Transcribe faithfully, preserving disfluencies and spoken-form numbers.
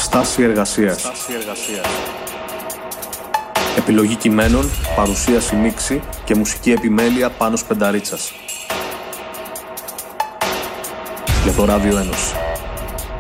Στάση εργασίας. Επιλογή κειμένων, παρουσίαση μίξη και μουσική επιμέλεια Πάνος Πενταρίτσας. Λεβοράδιο Ένωση.